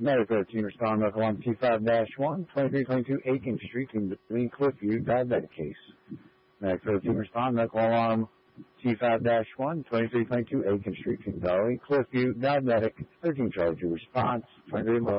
Medical team respond medical on T5-1, 2322 Aiken Street, in between Cliffview, diabetic case. Medical team respond medical alarm T5-1, 2322 Aiken Street, in between Cliffview, diabetic, 13 charge response, 23